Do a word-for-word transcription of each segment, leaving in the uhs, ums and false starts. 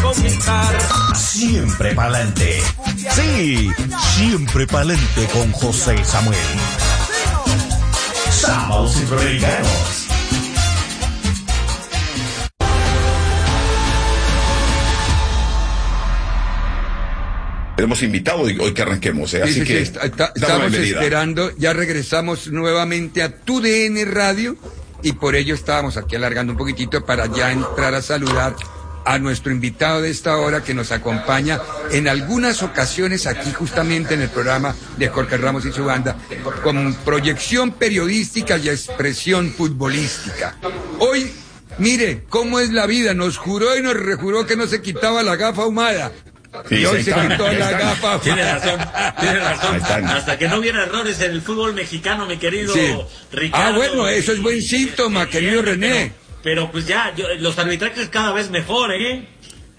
conquistar. Siempre pa'lante. Sí, siempre pa'lante con José Samuel. Sábados Centroamericanos. Tenemos invitado hoy, hoy que arranquemos, ¿eh? Así sí, sí, que sí, está, estamos esperando, ya regresamos nuevamente a Tu D N Radio y por ello estábamos aquí alargando un poquitito para ya entrar a saludar a nuestro invitado de esta hora que nos acompaña en algunas ocasiones aquí justamente en el programa de Jorge Ramos y su banda con proyección periodística y expresión futbolística. Hoy, mire cómo es la vida, nos juró y nos rejuró que no se quitaba la gafa ahumada. Sí, y hoy se están, quitó la están. gafa. Tiene razón, tiene razón. Hasta que no hubiera errores en el fútbol mexicano, mi querido Sí. Ricardo. Ah, bueno, eso es buen síntoma, eh, querido eh, René. Pero, pero pues ya, yo, los arbitrajes cada vez mejor, ¿eh?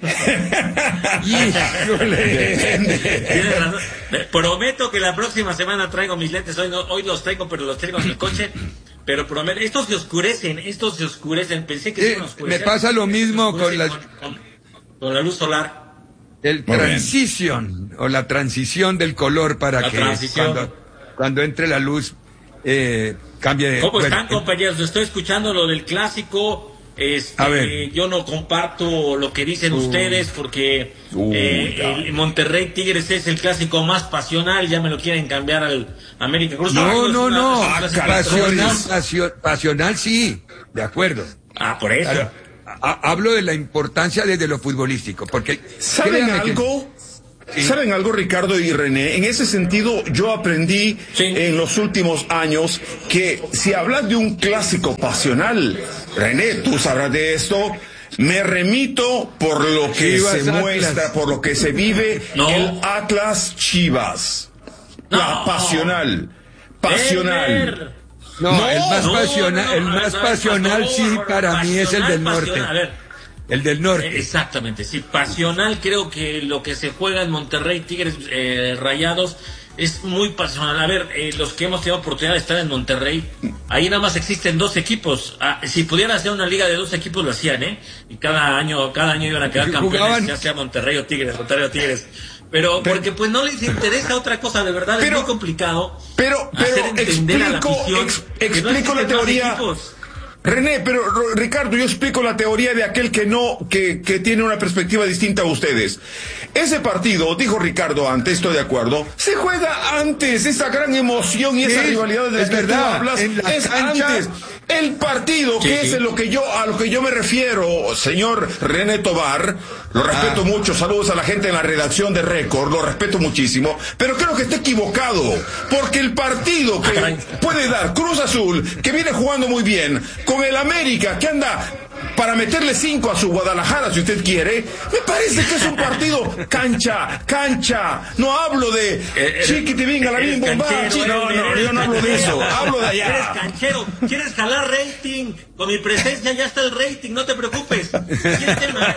Tiene razón. Prometo que la próxima semana traigo mis lentes. Hoy, no, hoy los traigo, pero los traigo en el coche. Pero prometo, estos se oscurecen, estos se oscurecen. Pensé que Sí, se iban a oscurecer. me pasa lo mismo con las... Con, con, con la luz solar. El Muy transition o la transición del color para La que transición. cuando, cuando entre la luz eh, cambie de... ¿Cómo bueno, están, eh, compañeros? Estoy escuchando lo del clásico. Este, A ver. yo no comparto lo que dicen Uh. ustedes porque Uh, eh, ya. el Monterrey Tigres es el clásico más pasional. Ya me lo quieren cambiar al América Cruz. No, es no, una- no, es un clásico pasional, histórico. pasio- pasional sí, de acuerdo. Ah, por eso. Claro, ha- hablo de la importancia desde lo futbolístico, porque... ¿Saben créame que- algo? Sí. ¿Saben algo, Ricardo y René? En ese sentido, yo aprendí Sí. en los últimos años que si hablas de un clásico pasional, René, tú sabrás de esto, me remito por lo que Chivas, se Atlas. muestra, por lo que se vive, No. el Atlas Chivas. La No. pasional. Pasional. Ver. No, No, el más No, pasional, no, el no, más no, pasional no, sí no, para mí es el del pasional, norte. pasional. A ver. El del norte. Exactamente, sí, pasional. Creo que lo que se juega en Monterrey, Tigres, eh, Rayados, es muy pasional. A ver, eh, los que hemos tenido oportunidad de estar en Monterrey, ahí nada más existen dos equipos. Ah, si pudieran hacer una liga de dos equipos, lo hacían, ¿eh? Y cada año, cada año iban a quedar campeones, Jugaban- ya sea Monterrey o Tigres, Monterrey o Tigres. Pero, Pero- porque pues no les interesa otra cosa, de verdad, Pero- es muy complicado. Pero, hacer pero entender a la explico, afición ex- que no explico la existen más teoría. equipos. René, pero Ro- Ricardo, yo explico la teoría de aquel que no, que, que tiene una perspectiva distinta a ustedes. Ese partido, dijo Ricardo antes, estoy de acuerdo, se juega antes, esa gran emoción y esa Sí, rivalidad de la es que tú verdad, hablas, en la es cancha. antes. El partido, Sí, que sí. es en lo que yo, a lo que yo me refiero, señor René Tobar, lo respeto Ah. mucho, saludos a la gente en la redacción de Récord, lo respeto muchísimo, pero creo que está equivocado, porque el partido que caray. puede dar Cruz Azul, que viene jugando muy bien, con el América, que anda para meterle cinco a su Guadalajara, si usted quiere, me parece que es un partido cancha, cancha. No hablo de Eh, chiquiti venga la eres bim bomba, canchero, chi- no, eres- no, yo no hablo de eso, hablo de Eres allá. canchero, quieres jalar rating. Con mi presencia ya está el rating, no te preocupes. ¿Quién tema?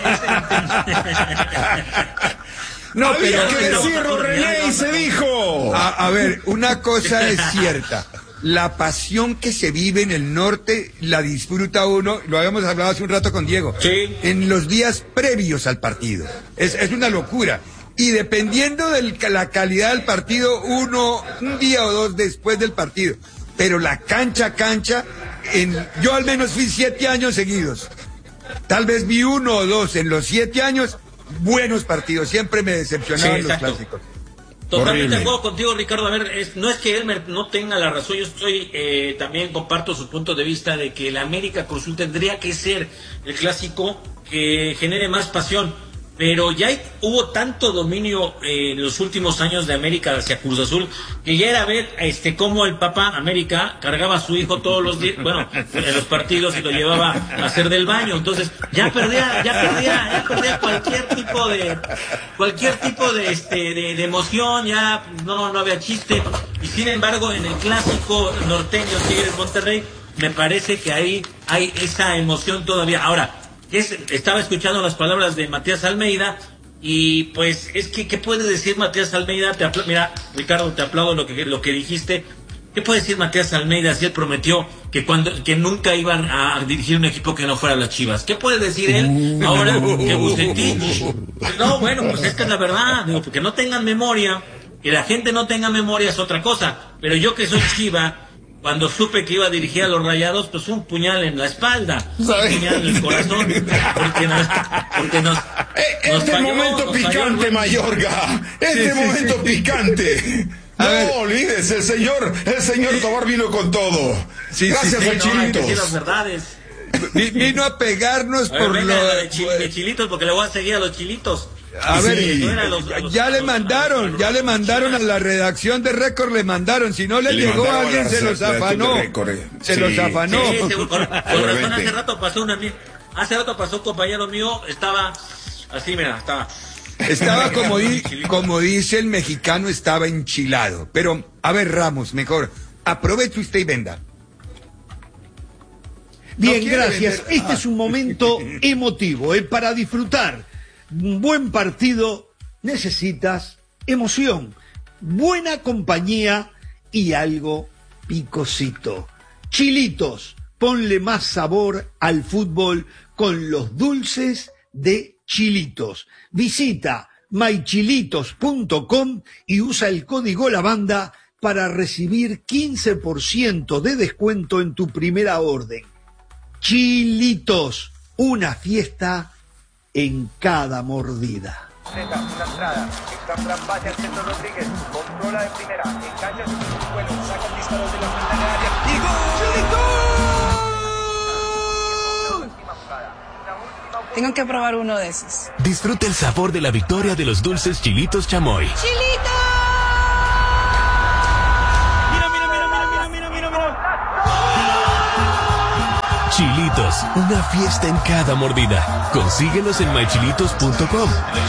No, Había pero, que pero- decirlo, René, y se dijo. a, a ver, una cosa es cierta. La pasión que se vive en el norte la disfruta uno, lo habíamos hablado hace un rato con Diego, Sí. en los días previos al partido. Es, es una locura. Y dependiendo de la calidad del partido, uno, un día o dos después del partido. Pero la cancha, cancha, en, yo al menos fui siete años seguidos. Tal vez vi uno o dos en los siete años, buenos partidos. Siempre me decepcionaban Sí, los exacto. clásicos. Totalmente Horrible. de acuerdo contigo, Ricardo. A ver, es, no es que él me- no tenga la razón, yo estoy, eh, también comparto su punto de vista de que el América Cruz Azul tendría que ser el clásico que genere más pasión. Pero ya hay- hubo tanto dominio eh, en los últimos años de América hacia Cruz Azul que ya era ver este cómo el papá América cargaba a su hijo todos los días, bueno, en los partidos y lo llevaba a hacer del baño. Entonces ya perdía, ya perdía, ya perdía cualquier tipo de cualquier tipo de este de, de emoción, ya no no había chiste. Y sin embargo en el clásico norteño Tigres Monterrey me parece que ahí hay esa emoción todavía. Ahora Es, estaba escuchando las palabras de Matías Almeida y pues es que ¿qué puede decir Matías Almeida? Te apla- mira, Ricardo, te aplaudo lo que lo que dijiste, ¿Qué puede decir Matías Almeida si él prometió que cuando que nunca iban a dirigir un equipo que no fuera las Chivas? ¿Qué puede decir él ahora que Bucetich? No, bueno, pues esta es la verdad, digo, porque no tengan memoria, que la gente no tenga memoria es otra cosa, pero yo que soy Chiva, cuando supe que iba a dirigir a los Rayados, pues un puñal en la espalda, un puñal en el corazón, porque nos... Porque nos, eh, nos este falló, momento nos picante, falló. Mayorga, este Sí, momento sí, sí. picante. No olvides, el señor, el señor Tobar vino con todo. Sí, Gracias Sí, a no, hay que Chilitos. decir las verdades. Vi- Vino a pegarnos A ver, por venga, lo... la de, chi- de chilitos, porque le voy a seguir a los chilitos. A ver, Sí. No era los- ya, los- ya le los- mandaron, los- ya le mandaron a Chivas. la redacción de Récord, le mandaron. Si no le, Le llegó a mandaron alguien, a la se los redacción de afanó. Récord, eh. Se Sí. los afanó. Sí, seguro, con, con razón, Seguramente. hace rato pasó una hace rato pasó un compañero mío, estaba así, mira, estaba. Estaba como, di- como dice el mexicano, estaba enchilado. Pero, a ver, Ramos, mejor, aproveche usted y venda. Bien, No quiere gracias. vender- Este es un momento emotivo. ¿eh? Para disfrutar un buen partido necesitas emoción, buena compañía y algo picosito. Chilitos, ponle más sabor al fútbol con los dulces de Chilitos. Visita my chilitos punto com y usa el código La Banda para recibir quince por ciento de descuento en tu primera orden. Chilitos, una fiesta en cada mordida. Una entrada, está Fran Valle al centro Rodríguez, controla de primera, engancha su vuelo, saca el disparo de la frente de área y gol. Tengo que probar uno de esos. Disfruta el sabor de la victoria de los dulces Chilitos Chamoy. ¡Chilito! Mira, mira, mira, mira, mira, mira, mira. Chilitos, una fiesta en cada mordida. Consíguelos en my chilitos punto com.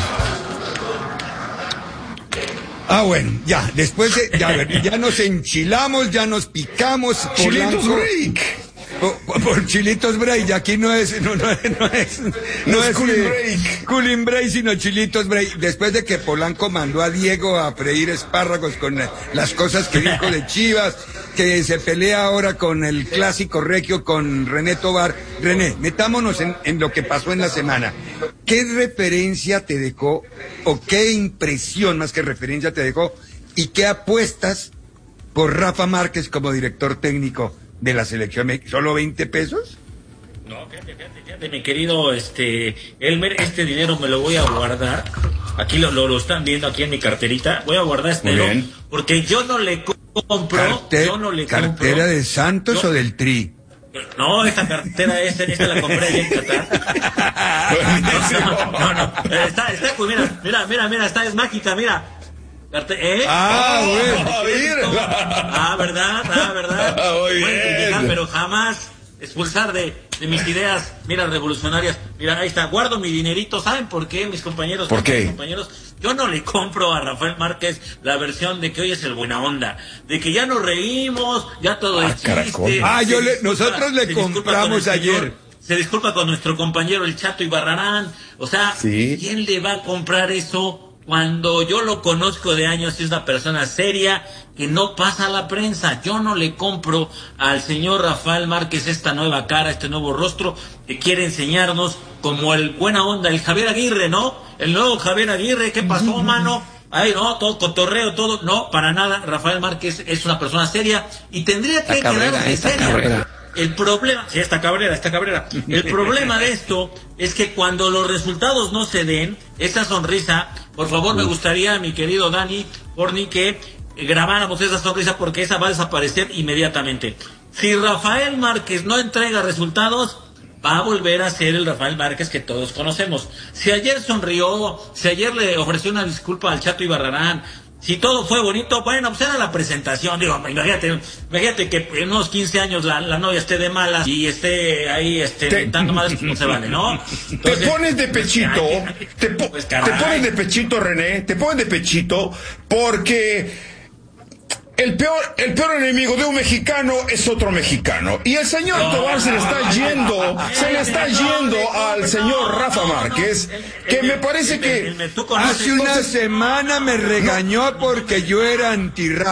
Ah, bueno, ya, después de, ya, ya nos enchilamos, ya nos picamos. Chilitos Polanco- Break. Por, por Chilitos Break, y aquí no es, no, no, no es, no, No es es Cooling eh, Break. Cooling Break, sino Chilitos Break. Después de que Polanco mandó a Diego a freír espárragos con eh, las cosas que dijo de Chivas, que se pelea ahora con el clásico regio con René Tobar. René, metámonos en, en lo que pasó en la semana. ¿Qué referencia te dejó, o qué impresión más que referencia te dejó, y qué apuestas por Rafa Márquez como director técnico de la selección? ¿Solo veinte pesos? No, fíjate, fíjate, fíjate, mi querido este Elmer, este dinero me lo voy a guardar. Aquí lo, lo, lo están viendo aquí en mi carterita. Voy a guardar este Muy dinero bien. porque yo no le compro, Carter- yo no le ¿Cartera compro. de Santos Yo- o del Tri? No, esta cartera, esta, esta la compré allá en Qatar. No, no, no, está, está, pues mira, mira, mira, mira, esta es mágica, mira. Carte- ¿Eh? Ah, bueno. Ah, mira. Ah, verdad, ah, verdad. Ah, muy Pueden bien. criticar, pero jamás expulsar de, de mis ideas, mira, revolucionarias. Mira, ahí está, guardo mi dinerito. ¿Saben por qué, mis compañeros? ¿Por qué? Mis compañeros, yo no le compro a Rafael Márquez la versión de que hoy es el buena onda, de que ya nos reímos, ya todo Ah, es chiste. caracol. Ah, Se yo le- disculpa- nosotros le se disculpa compramos con el señor- ayer. Se disculpa con nuestro compañero el Chato Ibarrarán. O sea, Sí. ¿quién le va a comprar eso cuando yo lo conozco de años? Es una persona seria que no pasa a la prensa. Yo no le compro al señor Rafael Márquez esta nueva cara, este nuevo rostro que quiere enseñarnos como el buena onda, el Javier Aguirre, ¿no? El nuevo Javier Aguirre. ¿Qué pasó, mano? Ay, no, todo cotorreo, todo. No, para nada. Rafael Márquez es una persona seria y tendría que quedarse seria. El problema, sí, esta Cabrera, esta Cabrera. El problema de esto es que cuando los resultados no se den, esa sonrisa, por favor, me gustaría, mi querido Dani, Porni, que grabáramos esa sonrisa porque esa va a desaparecer inmediatamente. Si Rafael Márquez no entrega resultados, va a volver a ser el Rafael Márquez que todos conocemos. Si ayer sonrió, si ayer le ofreció una disculpa al Chato Ibarrarán, si todo fue bonito, bueno, pues era la presentación. Digo, imagínate, imagínate que en unos quince años la, la novia esté de malas y esté ahí este, Te- inventando malas, pues no se vale, ¿no? Te Entonces, pones de pechito, te, po- pues, te caray. pones de pechito, René, te pones de pechito porque el peor, el peor enemigo de un mexicano es otro mexicano. Y el señor Tobar se le está yendo, se le está yendo al señor Rafa Márquez, que me parece que... Tú conoces- Hace una semana me regañó porque yo era anti-Rafa.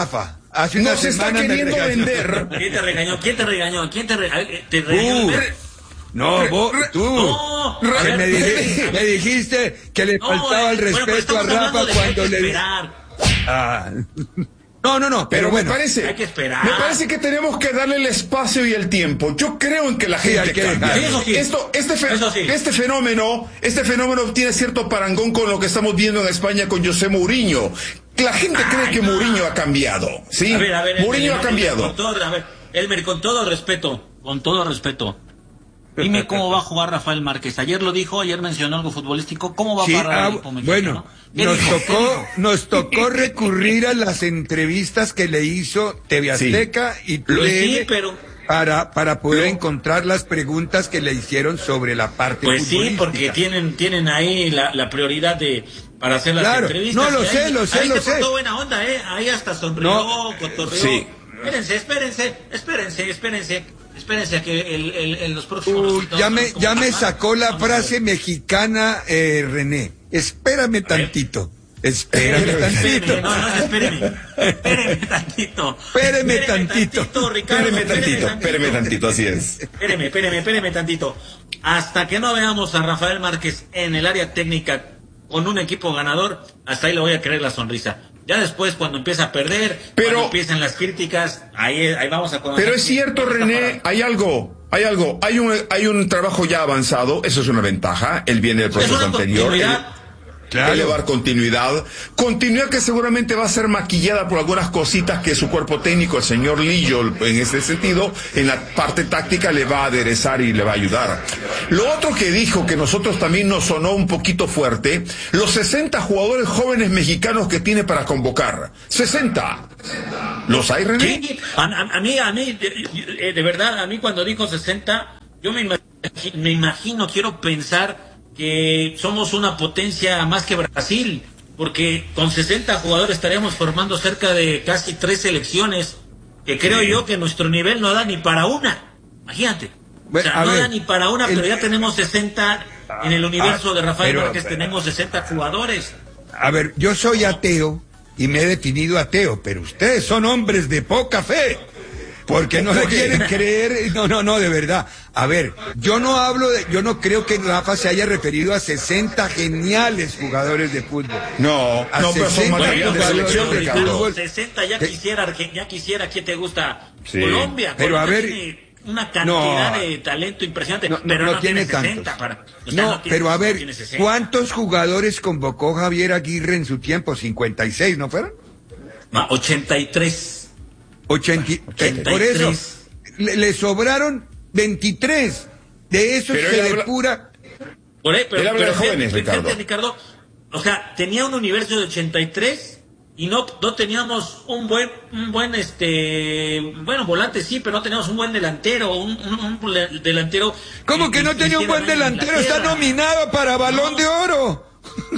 hace una Nos está semana me queriendo regañó. vender. ¿Quién te regañó? ¿Quién te regañó? ¿Quién te, re... te regañó? Uh, no, vos, tú. No, Que a ver, me, dij- me dijiste que le No, faltaba el eh, bueno, pero respeto a estamos hablando Rafa de que hay cuando que le... esperar. Ah. No, no, no, pero, Pero bueno. me parece, hay que esperar. me parece que tenemos que darle el espacio y el tiempo. Yo creo en que la gente hay que cambia. dejar. Eso sí. Esto, este, fe- Eso sí. este fenómeno, este fenómeno tiene cierto parangón con lo que estamos viendo en España con José Mourinho. La gente cree Ay, que no. Mourinho ha cambiado, ¿sí? A ver, a ver, Mourinho Elmer, ha cambiado. Con todo, a ver, Elmer, con todo respeto, con todo respeto. Dime cómo va a jugar Rafael Márquez. Ayer lo dijo, ayer mencionó algo futbolístico. ¿Cómo va Sí, a parar ah, el equipo mexicano? bueno, ¿Qué nos dijo? ¿Qué tocó, dijo? nos tocó recurrir a las entrevistas que le hizo T V Azteca y T V Pues sí, N pero... para, para poder Pero- encontrar las preguntas que le hicieron sobre la parte Pues sí, futbolística. porque tienen, tienen ahí la, la prioridad de para hacer las Claro, entrevistas. no, lo Y sé, ahí- lo sé, ahí lo se sé. portó buena onda, ¿eh? Ahí hasta sonrió, No, cotorreó. sí. Espérense, espérense, espérense, espérense, espérense a que el, el, en los próximos... Uy, resultados ya me, veamos cómo ya me va. sacó la Vamos a ver. frase mexicana, eh, René. Espérame tantito. Espérame tantito. Espéreme, no, no, espéreme. Espéreme tantito. Espéreme tantito. Ricardo. Espéreme tantito, espéreme tantito, así es. Espéreme, espéreme, espéreme tantito. Hasta que no veamos a Rafael Márquez en el área técnica con un equipo ganador, hasta ahí le voy a creer la sonrisa. Ya después, cuando empieza a perder, Pero- cuando empiezan las críticas, ahí, ahí vamos a conocer. Pero es cierto, René, hay algo, hay algo, hay un, hay un trabajo ya avanzado, eso es una ventaja, él viene del Es proceso una anterior. continuidad. él- Claro. Elevar continuidad, continuidad que seguramente va a ser maquillada por algunas cositas que su cuerpo técnico, el señor Lillo, en ese sentido, en la parte táctica le va a aderezar y le va a ayudar. Lo otro que dijo, que nosotros también nos sonó un poquito fuerte, los sesenta jugadores jóvenes mexicanos que tiene para convocar. sesenta. ¿Los hay, René? Sí, a, a- a mí, a mí, de, de verdad, a mí cuando dijo sesenta, yo me imagino, me imagino, quiero pensar que somos una potencia más que Brasil, porque con sesenta jugadores estaríamos formando cerca de casi tres selecciones, que creo yo que nuestro nivel no da ni para una, imagínate. Bueno, o sea, a no ver, da ni para una, el- pero ya tenemos sesenta en el universo Ah, de Rafael pero- Márquez, tenemos sesenta jugadores. A ver, yo soy ateo y me he definido ateo, pero ustedes son hombres de poca fe. Porque no le quieren creer, no, no, no, de verdad. A ver, yo no hablo de, yo no creo que Rafa se haya referido a sesenta geniales jugadores de fútbol. No, A no, pero son sesenta material de jugadores selección, de Ricardo. fútbol. sesenta ya Eh, quisiera, Arge- ya quisiera, ¿quién te gusta? Sí. Colombia. Pero a Colombia ver, tiene una cantidad no. de talento impresionante, No, no, pero no no, tiene sesenta tantos. para, o sea, No, tiene- pero a no ver, tiene sesenta. ¿cuántos jugadores convocó Javier Aguirre en su tiempo? cincuenta y seis, ¿no fueron? Ah, ochenta y tres. ochenta, eh, ochenta y por eso, tres. le, le sobraron veintitrés. De esos Pero se él habla- depura. Por ahí, pero, Él habla pero de jóvenes, fíjate, Ricardo. Ricardo, o sea, tenía un universo de ochenta y tres y no, no teníamos un buen, un buen, este, bueno, volante sí, pero no teníamos un buen delantero, un, un- un le- delantero. ¿Cómo que no tenía un buen delantero? Está nominado para Balón No. de Oro.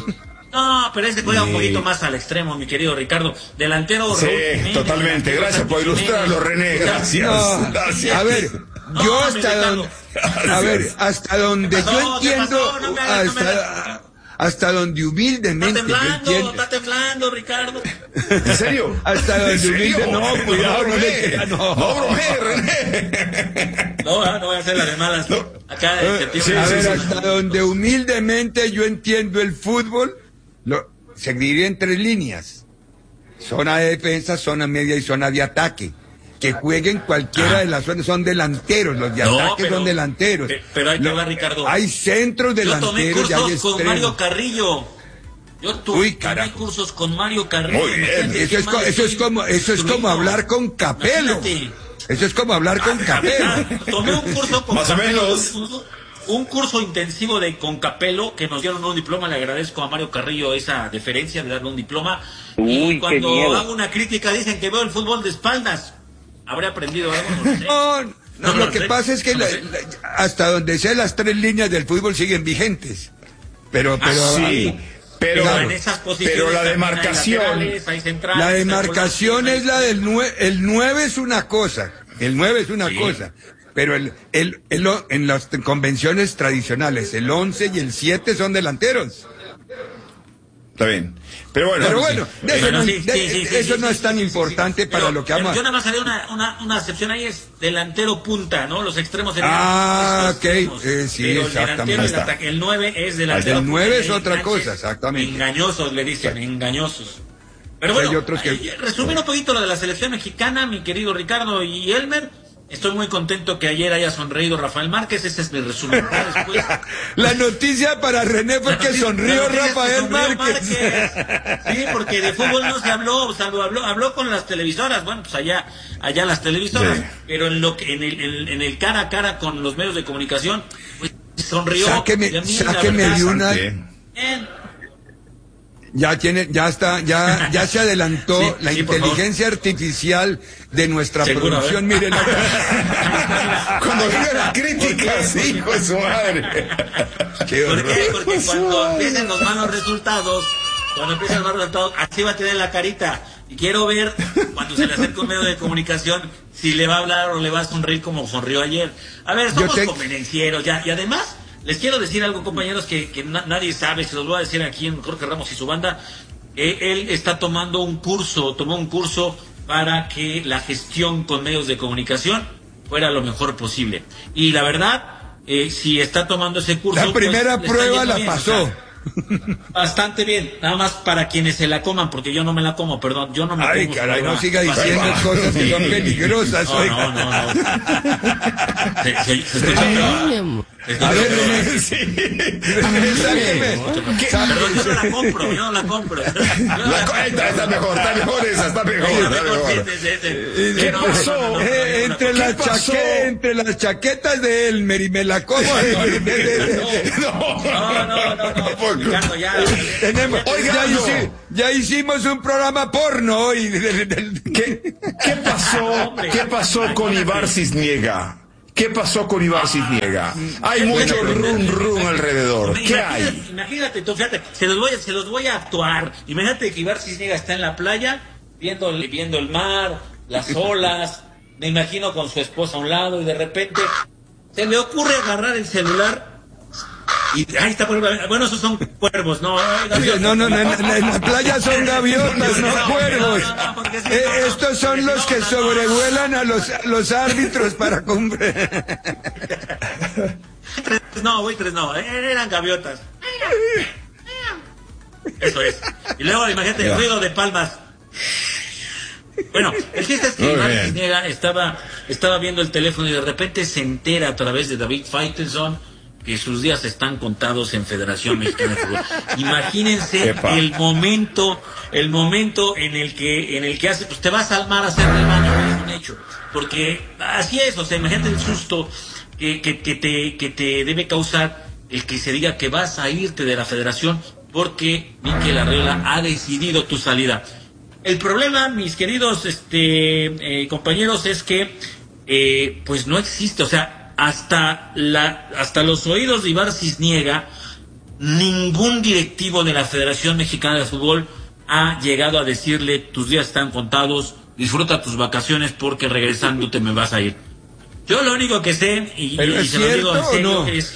No, pero ese juega un Sí. poquito más al extremo, mi querido Delantero Delantero. Sí, Raúl Jiménez, totalmente. delantero Gracias por Santi ilustrarlo, Jiménez. René. O sea, Gracias. No, Gracias. a ver, No, yo mi hasta Ricardo. donde, a ver, hasta donde ¿Qué pasó? yo ¿Qué entiendo, pasó? No me hagas- no me hasta, hasta donde Está humildemente yo temblando, entiendo, está temblando, Ricardo. ¿En serio? hasta donde ¿En serio? humilde, no, cuidado, no le bromé. crea, no. No bromé, René. No, ah, no voy a hacer la de malas. Acá de septiembre. a sí, ver, sí. hasta donde humildemente yo entiendo el fútbol, lo, se dividía en tres líneas: zona de defensa, zona media y zona de ataque. Que jueguen cualquiera de las zonas, son delanteros, los de No, ataque pero- son delanteros. pe- pero ahí te Lo- va, Ricardo. Hay centros Yo tomé delanteros y hay cursos con extremos. Mario Carrillo. Yo tu- Uy, tomé carajo. cursos con Mario Carrillo. Muy bien. Imagínate Eso qué es, co- mal eso es estoy como, eso es como instruido. hablar con Capelo. Imagínate. Eso es como hablar con Capelo. Ah, tomé un curso con Más o Capello, menos. Un, un curso intensivo de con Capello que nos dieron un diploma. Le agradezco a Mario Carrillo esa deferencia de darle un diploma. y cuando hago una crítica dicen que veo el fútbol de espaldas. Habré aprendido algo, no sé. No, no, No, lo no que sé, pasa es que no la- sé. la- hasta donde sea las tres líneas del fútbol siguen vigentes. Pero, pero Ah, Sí, pero, Pero en esas posiciones pero la también hay demarcación. laterales, hay centrales, la hay demarcación volantes, es la del nueve. El nueve es una cosa. El nueve es una Sí. cosa. Pero el, el, el o- en las convenciones tradicionales, el once y el siete son delanteros. está bien. Pero bueno, Pero bueno, sí. de eso, Bueno, no, sí, de- sí, sí, sí, eso sí, no sí, es tan sí, sí, importante sí. para Pero, lo que vamos Yo nada más haré una, una, una excepción ahí, es delantero punta, ¿no? Los extremos serían Ah, estos ok, extremos. eh, sí, Pero el exactamente. delantero, el, Está. ataque, el nueve es delantero El nueve es punta, otra enganches, cosa, exactamente. Engañosos le dicen, engañosos. Pero Sí, hay bueno, otros que- eh, resumir un poquito lo de la selección mexicana, mi querido Ricardo y Elmer. Estoy muy contento que ayer haya sonreído Rafael Márquez, ese es mi resumen. Ya después, La noticia para René fue que sonrió Rafael Márquez. Sí, porque de fútbol no se habló, o sea, habló, habló con las televisoras, bueno, pues allá, allá las televisoras, Sí. pero en lo que, en el, en, en el cara a cara con los medios de comunicación, pues sonrió. Sáqueme, Y a mí, la sáqueme verdad, de una. Bien. bien. Ya tiene, ya está, ya, ya se adelantó Sí, la sí, por inteligencia artificial de nuestra Seguro, producción. ¿eh? Miren Cuando viene la crítica, ¿Por qué? sí, hijo de su madre. Qué ¿Por horror. qué? Porque cuando empiecen los malos resultados, cuando empiecen los malos resultados, así va a tener la carita. Y quiero ver, cuando se le acerque un medio de comunicación, si le va a hablar o le va a sonreír como sonrió ayer. A ver, somos te- convenencieros ya. Y además, les quiero decir algo, compañeros, que, que na- nadie sabe, se los voy a decir aquí en Jorge Ramos y su banda. Eh, él está tomando un curso, tomó un curso para que la gestión con medios de comunicación fuera lo mejor posible. Y la verdad, eh, si está tomando ese curso... La primera pues, le está prueba yendo la bien, pasó. o sea, bastante bien, nada más para quienes se la coman, porque yo no me la como, perdón, yo no me Ay, como. caray, su no hueva. siga diciendo Bastante. cosas que son peligrosas, No, oiga. no, no, no. Se, se- se escucha peor. Se escucha A ver, peor. René, Sí. sáqueme. Perdón, yo no la compro, yo no la compro. Yo no La la co- está, está mejor, está mejor esa, está mejor, compro. está mejor. ¿Qué pasó? Eh, entre, las pasó? chaque- entre las chaquetas de Elmer y me la como. de- de- de- de- No, No, no, no, no. Tampoco. Ricardo, ya. Tenemos, Oiga, ya, no. hici- ya hicimos un programa porno hoy. de- de- de- ¿Qué, qué pasó? ¿Qué pasó con Ibar Cisniega? ¿Qué pasó con Ibar Cisniega? Hay mucho rum rum alrededor. ¿Qué Imagínate, hay? imagínate, tú, fíjate, se los voy a, se los voy a actuar. Imagínate que Ibar Cisniega está en la playa, viendo, viendo el mar, las olas, me imagino con su esposa a un lado, y de repente se le ocurre agarrar el celular y ahí está, por ejemplo, bueno, esos son cuervos, no, gaviotas. No, no, no, en, en- en la playa son gaviotas, no No, cuervos. no, no, porque sí, Eh, no, no, estos son porque los no, que no, sobrevuelan a los, a los árbitros para comprar. Tres no, güey, tres no, eh, eran gaviotas. Eso es. Y luego imagínate el ruido de palmas. Bueno, el chiste es que Muy Iván bien. Cisniega estaba, estaba viendo el teléfono y de repente se entera a través de David Faitelson que sus días están contados en Federación Mexicana de Fútbol. Imagínense Epa. el momento, el momento en el que, en el que hace, pues te vas al mar a hacer el baño, es un hecho. Porque así es, o sea, imagínate el susto que, que, que te, que te debe causar el que se diga que vas a irte de la Federación porque Mikel Arriola ha decidido tu salida. El problema, mis queridos este, eh, compañeros, es que eh, pues no existe, o sea, hasta la hasta los oídos de Ibar Cisniega, ningún directivo de la Federación Mexicana de Fútbol ha llegado a decirle tus días están contados, disfruta tus vacaciones porque regresando te me vas a ir. Yo lo único que sé, y, ¿Pero y es se lo digo en cierto o serio, no? es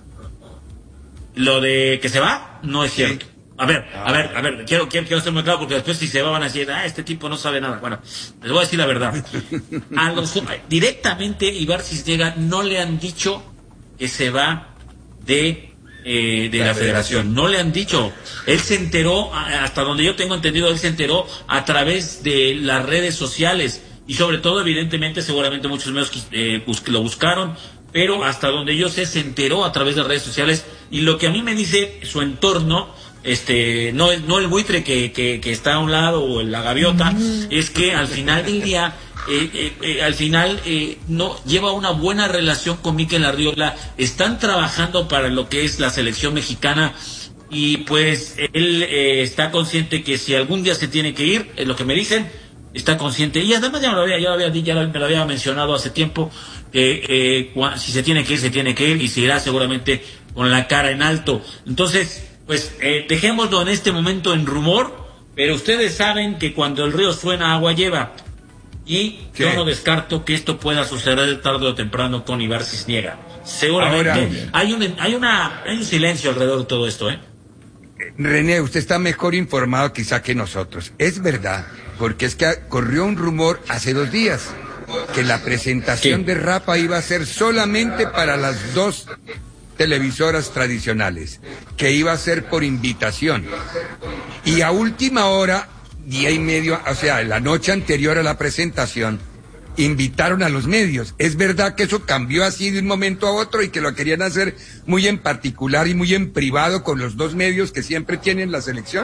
lo de que se va, no es cierto. A ver, a ver, a ver, quiero, quiero, quiero ser muy claro porque después si se va van a decir, ah, este tipo no sabe nada. Bueno, les voy a decir la verdad. A los, directamente Ibar Cisniega no le han dicho que se va de, eh, de la, La federación. No le han dicho. Él se enteró, a- hasta donde yo tengo entendido, él se enteró a través de las redes sociales y sobre todo, evidentemente, seguramente muchos medios eh, bus- lo buscaron, pero hasta donde yo sé se enteró a través de redes sociales y lo que a mí me dice su entorno, este no no el buitre que, que, que está a un lado o la gaviota, es que al final del día eh, eh, eh, al final eh, no lleva una buena relación con Mikel Arriola, están trabajando para lo que es la selección mexicana y pues él eh, está consciente que si algún día se tiene que ir, es lo que me dicen, está consciente y además ya me lo había, ya lo había, ya me lo había mencionado hace tiempo que eh, cua- si se tiene que ir, se tiene que ir y se irá seguramente con la cara en alto. Entonces pues eh, dejémoslo en este momento en rumor, pero ustedes saben que cuando el río suena, agua lleva. Y Sí. yo no descarto que esto pueda suceder tarde o temprano con Ibar Cisniega. Seguramente Ahora, hay un hay una hay un silencio alrededor de todo esto, ¿eh? René, usted está mejor informado quizá que nosotros. Es verdad, porque es que corrió un rumor hace dos días que la presentación sí. de Rafa iba a ser solamente para las dos televisoras tradicionales, que iba a ser por invitación. Y a última hora, día y medio, o sea, la noche anterior a la presentación, invitaron a los medios. ¿Es verdad que eso cambió así de un momento a otro y que lo querían hacer muy en particular y muy en privado con los dos medios que siempre tienen la selección?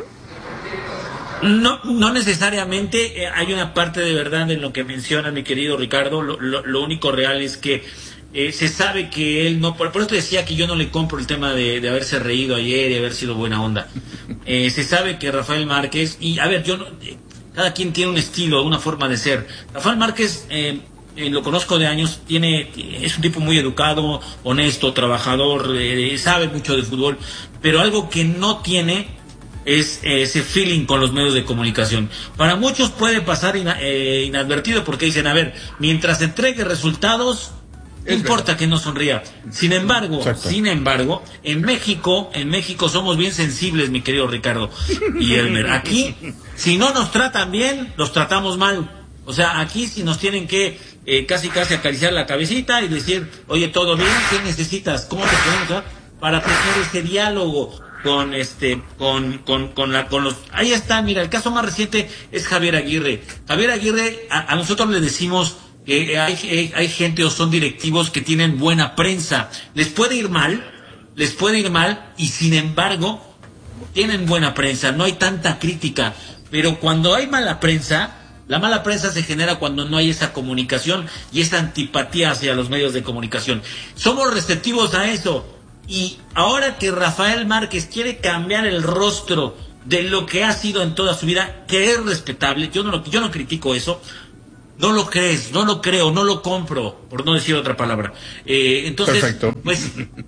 No, no necesariamente. Eh, hay una parte de verdad en lo que menciona mi querido Ricardo. Lo, lo, lo único real es que eh, se sabe que él no... Por, por eso decía que yo no le compro el tema de, de haberse reído ayer y haber sido buena onda. Eh, se sabe que Rafael Márquez... Y a ver, yo no... Eh, cada quien tiene un estilo, una forma de ser. Rafael Márquez, eh, eh, lo conozco de años, tiene, es un tipo muy educado, honesto, trabajador, eh, sabe mucho de fútbol, pero algo que no tiene es eh, ese feeling con los medios de comunicación. Para muchos puede pasar ina, eh, inadvertido porque dicen, a ver, mientras entregue resultados, no importa verdad. que no sonría. Sin embargo, Exacto. sin embargo, en México, en México somos bien sensibles, mi querido Ricardo y Elmer. Aquí, si no nos tratan bien, los tratamos mal. O sea, aquí si nos tienen que eh, casi casi acariciar la cabecita y decir, oye, ¿todo bien? ¿Qué necesitas? ¿Cómo te podemos dar? Para tener ese diálogo con este, con, con, con la, con los, ahí está, mira, el caso más reciente es Javier Aguirre. Javier Aguirre, a, a nosotros le decimos que hay, hay, hay gente o son directivos que tienen buena prensa. Les puede ir mal, les puede ir mal, y sin embargo, tienen buena prensa, no hay tanta crítica. Pero cuando hay mala prensa, la mala prensa se genera cuando no hay esa comunicación y esa antipatía hacia los medios de comunicación. Somos receptivos a eso. Y ahora que Rafael Márquez quiere cambiar el rostro de lo que ha sido en toda su vida, que es respetable, yo no lo, yo no critico eso. No lo crees, no lo creo, no lo compro, por no decir otra palabra. Eh, entonces, Perfecto. pues,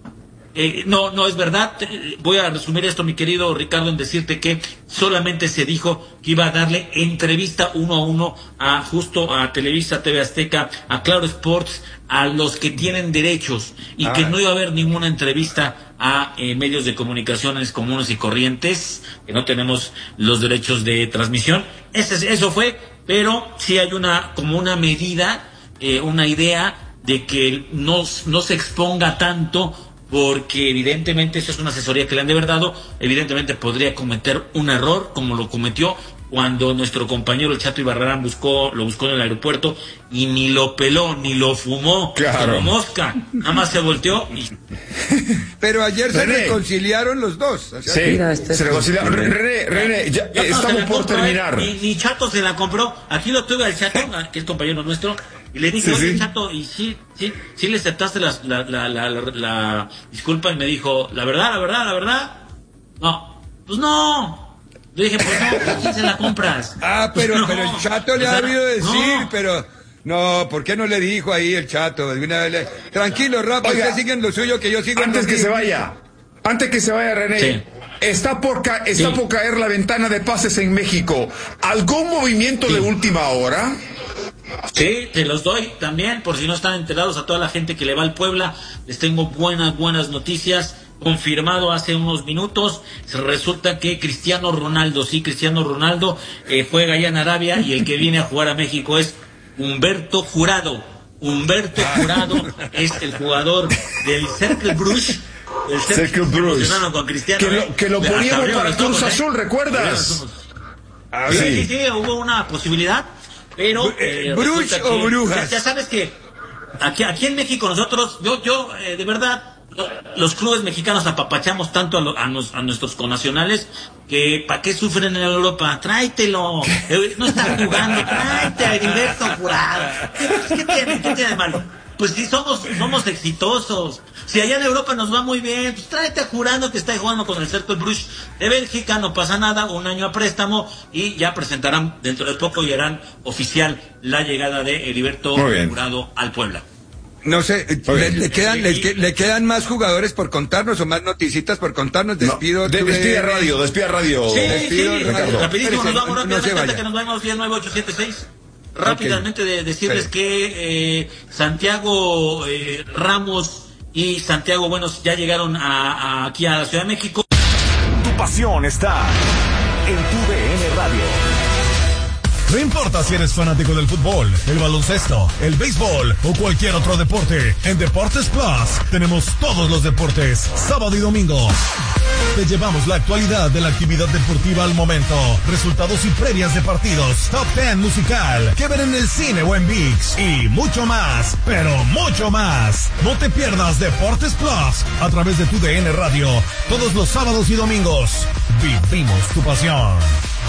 eh, no, no es verdad. Voy a resumir esto, mi querido Ricardo, en decirte que solamente se dijo que iba a darle entrevista uno a uno a justo a Televisa, T V Azteca, a Claro Sports, a los que tienen derechos, y ah. que no iba a haber ninguna entrevista a eh, medios de comunicaciones comunes y corrientes, que no tenemos los derechos de transmisión. Ese, eso fue. Pero sí hay una, como una medida, eh, una idea de que no, no se exponga tanto, porque evidentemente eso es una asesoría que le han de haber dado, evidentemente podría cometer un error como lo cometió cuando nuestro compañero el Chato Ibarrarán buscó, lo buscó en el aeropuerto y ni lo peló, ni lo fumó, claro. como mosca, nada más se volteó y... Pero ayer René. se reconciliaron los dos. O sea, sí, mira, este se reconciliaron. René, René, ya, ya estamos por compró, terminar. Ni, ni Chato se la compró. Aquí lo tuve al Chato, que es compañero nuestro, y le dije, sí, oye, sí. Chato, y sí, sí, sí le aceptaste la, la, la, la, la, la disculpa, y me dijo, la verdad, la verdad, la verdad, no, pues no. Le dije, pues no, ¿a quién se la compras? Ah, pero, no, pero el Chato le ha debido decir, no. pero... No, ¿por qué no le dijo ahí el Chato? Tranquilo, Rafa, ustedes siguen lo suyo, que yo sigo... Antes que mío. se vaya, antes que se vaya, René, sí. está, por, ca está sí. por caer la ventana de pases en México. ¿Algún movimiento sí. de última hora? Sí, te los doy también, por si no están enterados, a toda la gente que le va al Puebla, les tengo buenas, buenas noticias. Confirmado hace unos minutos, resulta que Cristiano Ronaldo, sí, Cristiano Ronaldo eh, juega allá en Arabia, y el que viene a jugar a México es Humberto Jurado. Humberto Jurado es el jugador del Cercle Bruges. El Cercle Bruges. Con Cristiano, que lo, que lo poníamos para Cruz Azul, ¿eh? ¿Recuerdas? Ah, sí, sí, sí, hubo una posibilidad, pero... Eh, ¿Bruges o Brujas? Ya, ya sabes que aquí, aquí en México nosotros, yo, yo eh, de verdad... Los clubes mexicanos apapachamos tanto a, lo, a, nos, a nuestros connacionales que ¿para qué sufren en Europa? Tráetelo, no están jugando, tráete a Heriberto Jurado. ¿Qué tiene? ¿Qué tiene de malo? Pues si somos, somos exitosos. Si allá en Europa nos va muy bien, pues tráete a Jurado, que está jugando con el Cercle Bruges de Bélgica, no pasa nada, un año a préstamo, y ya presentarán dentro de poco y harán oficial la llegada de Heriberto Jurado al Puebla. No sé, le, le quedan le, le quedan más jugadores por contarnos o más noticitas por contarnos. Despido. No, de, despide radio, despide radio. Sí, despido, sí, Ricardo. Rapidísimo, nos vamos rápidamente no hasta que nos vamos diez nueve ocho siete seis. Rápidamente okay. de decirles Pero. que eh, Santiago eh, Ramos y Santiago Buenos ya llegaron a, a, aquí a la Ciudad de México. pasión está en tu D N Radio. No importa si eres fanático del fútbol, el baloncesto, el béisbol o cualquier otro deporte, en Deportes Plus tenemos todos los deportes, sábado y domingo. Te llevamos la actualidad de la actividad deportiva al momento, resultados y previas de partidos, top ten musical, que ver en el cine o en ViX y mucho más, pero mucho más. No te pierdas Deportes Plus a través de tu D N Radio, todos los sábados y domingos. Vivimos tu pasión.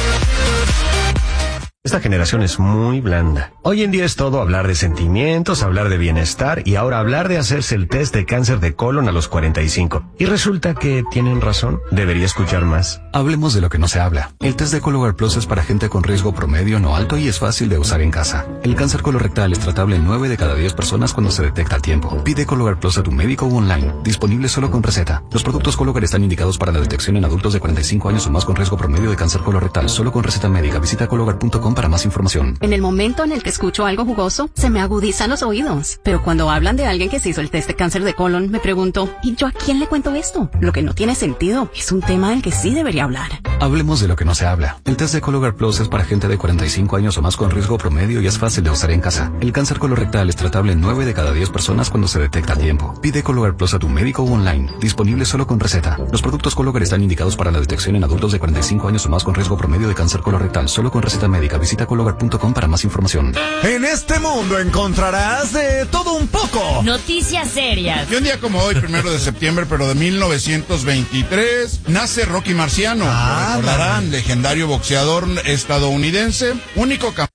Esta generación es muy blanda. Hoy en día es todo hablar de sentimientos, hablar de bienestar y ahora hablar de hacerse el test de cáncer de colon a los cuarenta y cinco. Y resulta que tienen razón. Debería escuchar más. Hablemos de lo que no se habla. El test de Cologuard Plus es para gente con riesgo promedio no alto y es fácil de usar en casa. El cáncer colorectal es tratable en nueve de cada diez personas cuando se detecta a tiempo. Pide Cologuard Plus a tu médico o online. Disponible solo con receta. Los productos Cologuard están indicados para la detección en adultos de cuarenta y cinco años o más con riesgo promedio de cáncer colorectal. Solo con receta médica. Visita cologuard punto com para más información. En el momento en el que escucho algo jugoso, se me agudizan los oídos. Pero cuando hablan de alguien que se hizo el test de cáncer de colon, me pregunto, ¿y yo a quién le cuento esto? Lo que no tiene sentido. Es un tema del que sí debería hablar. Hablemos de lo que no se habla. El test de Cologuard Plus es para gente de cuarenta y cinco años o más con riesgo promedio y es fácil de usar en casa. El cáncer colorectal es tratable en nueve de cada diez personas cuando se detecta a tiempo. Pide Cologuard Plus a tu médico o online. Disponible solo con receta. Los productos Cologuard están indicados para la detección en adultos de cuarenta y cinco años o más con riesgo promedio de cáncer colorectal. Solo con receta médica. Visita cologuard punto com para más información. En este mundo encontrarás de todo un poco. Noticias serias. Y un día como hoy, primero de septiembre, pero de mil novecientos veintitrés, nace Rocky Marciano. Ah, lo recordarán, legendario boxeador estadounidense, único campeón.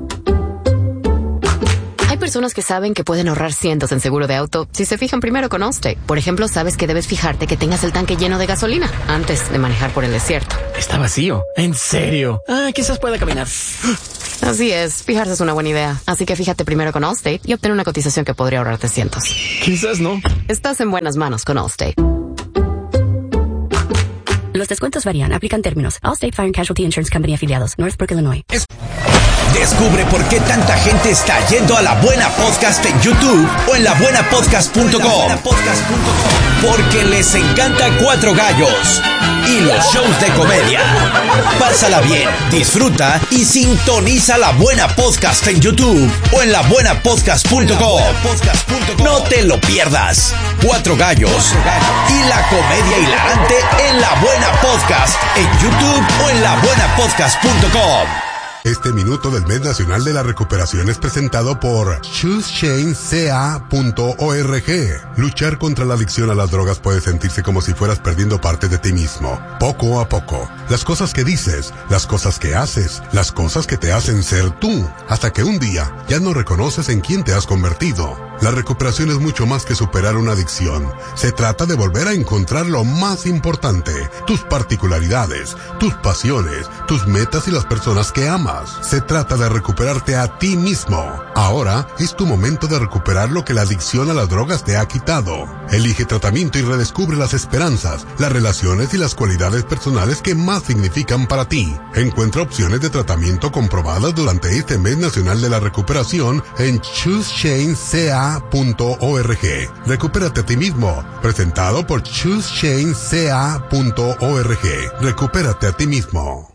Hay personas que saben que pueden ahorrar cientos en seguro de auto si se fijan primero con Allstate. Por ejemplo, sabes que debes fijarte que tengas el tanque lleno de gasolina antes de manejar por el desierto. Está vacío. ¿En serio? Ah, quizás pueda caminar. Así es, fijarse es una buena idea. Así que fíjate primero con Allstate y obtén una cotización que podría ahorrarte cientos. Quizás no. Estás en buenas manos con Allstate. Los descuentos varían. Aplican términos. Allstate Fire and Casualty Insurance Company afiliados. Northbrook, Illinois. Es Descubre por qué tanta gente está yendo a La Buena Podcast en YouTube o en la buena podcast punto com. Porque les encanta Cuatro Gallos y los shows de comedia. Pásala bien, disfruta y sintoniza La Buena Podcast en YouTube o en la buena podcast punto com. No te lo pierdas. Cuatro Gallos y la comedia hilarante en La Buena Podcast en YouTube o en la buena podcast punto com. Este minuto del mes nacional de la recuperación es presentado por choose change c a punto org. Luchar contra la adicción a las drogas puede sentirse como si fueras perdiendo parte de ti mismo, poco a poco. Las cosas que dices, las cosas que haces, las cosas que te hacen ser tú, hasta que un día ya no reconoces en quién te has convertido. La recuperación es mucho más que superar una adicción. Se trata de volver a encontrar lo más importante, tus particularidades, tus pasiones, tus metas y las personas que amas. Se trata de recuperarte a ti mismo. Ahora es tu momento de recuperar lo que la adicción a las drogas te ha quitado. Elige tratamiento y redescubre las esperanzas, las relaciones y las cualidades personales que más significan para ti. Encuentra opciones de tratamiento comprobadas durante este mes nacional de la recuperación en choose change c a punto org. Recupérate a ti mismo. Presentado por choose change c a punto org. Recupérate a ti mismo.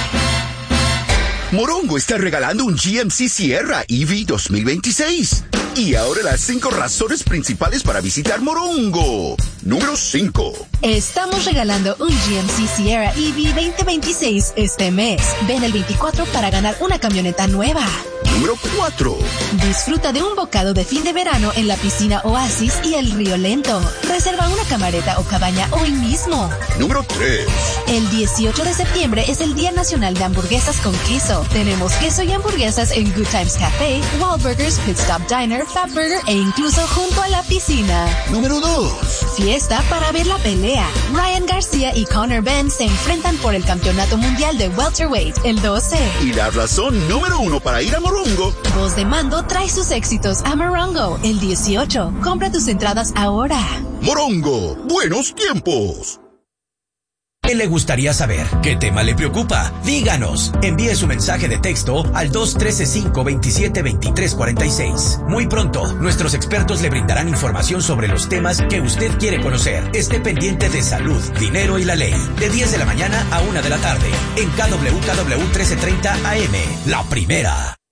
Morongo está regalando un G M C Sierra E V dos mil veintiséis. Y ahora las cinco razones principales para visitar Morongo. Número cinco. Estamos regalando un G M C Sierra E V veinte veintiséis este mes. Ven el veinticuatro para ganar una camioneta nueva. Número cuatro. Disfruta de un bocado de fin de verano en la piscina Oasis y el Río Lento. Reserva una camareta o cabaña hoy mismo. Número tres. El dieciocho de septiembre es el Día Nacional de Hamburguesas con Queso. Tenemos queso y hamburguesas en Good Times Café, Wahlburgers, Pit Stop Diner, Fatburger e incluso junto a la piscina. Número dos. Fiesta para ver la pelea. Ryan García y Conor Benn se enfrentan por el Campeonato Mundial de Welterweight el doce. Y la razón número uno para ir a Morongo. Voz de Mando trae sus éxitos a Morongo el dieciocho. Compra tus entradas ahora. Morongo, buenos tiempos. ¿Qué le gustaría saber? ¿Qué tema le preocupa? Díganos. Envíe su mensaje de texto al dos uno tres cinco dos siete dos tres cuatro seis. Muy pronto, nuestros expertos le brindarán información sobre los temas que usted quiere conocer. Esté pendiente de salud, dinero y la ley. De diez de la mañana a una de la tarde. En K W K W mil trescientos treinta A M. La primera.